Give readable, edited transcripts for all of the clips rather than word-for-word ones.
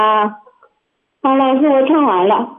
好，老师，我唱完了。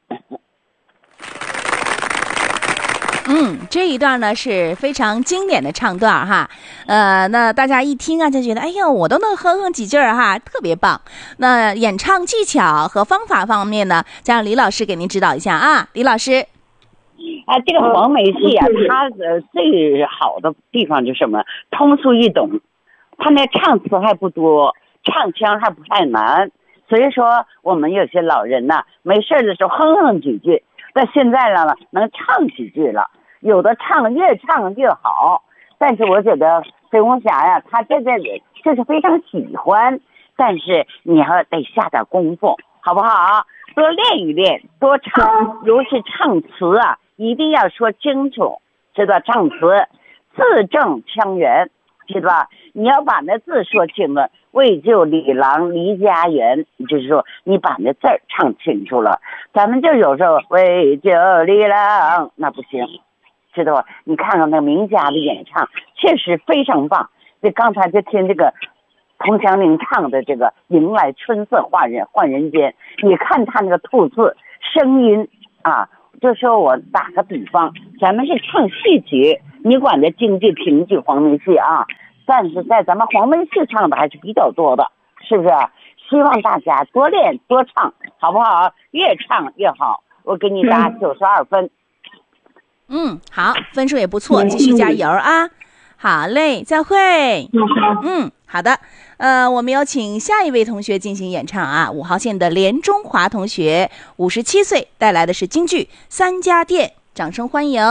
这一段呢是非常经典的唱段哈，那大家一听啊就觉得，哎呦，我都能哼几句哈，特别棒。那演唱技巧和方法方面呢，再让李老师给您指导一下啊，李老师。 这个黄梅戏啊，它最好的地方就是什么？通俗易懂，它那唱词还不多，唱腔还不太难。所以说，我们有些老人呢，没事的时候哼哼几句，但现在呢，能唱几句了。有的越唱越好，但是我觉得飞鸿侠呀，他这是非常喜欢，但是你要得下点功夫，好不好？多练一练，多唱，尤其唱词啊，一定要说清楚，知道唱词字正腔圆，知道吧？你要把那字说清了，为救李郎离家园，就是说你把那字儿唱清楚了。咱们就有时候为救李郎，那不行。知道吧？你看看那名家的演唱，确实非常棒。这刚才就听这个佟祥林唱的这个迎来春色换人间，你看他那个吐字声音啊，就说我打个比方，咱们是唱戏曲，你管这京剧评剧黄梅戏啊，但是在咱们黄梅戏唱的还是比较多的，是不是？希望大家多练多唱，好不好？越唱越好。我给你打92分。 好，分数也不错，继续加油啊！好嘞，再会。好的，我们有请下一位同学进行演唱啊，5号线的连中华同学，57岁，带来的是京剧《三家店》，掌声欢迎。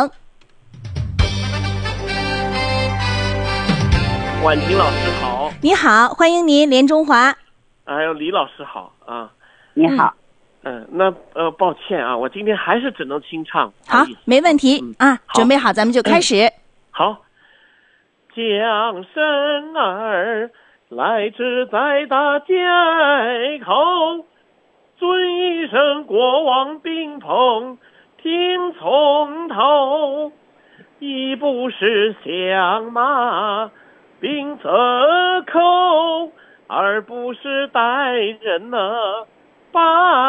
婉婷老师好。 你好，欢迎您，连中华。 还有李老师好啊。 你好。 那抱歉啊，我今天还是只能清唱。 好，没问题准备好咱们就开始。 好。将生儿来至在大街口，尊一声国王宾朋听从头，一不是响马并侧扣，二不是带人把